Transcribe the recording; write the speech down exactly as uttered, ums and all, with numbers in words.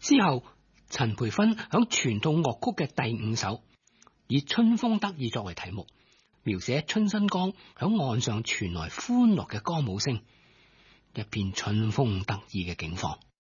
之後，陳培勳響傳統樂曲嘅第五首，以春風得意作為題目，描寫春新江響岸上傳來歡樂嘅歌舞聲，一片春風得意嘅景況。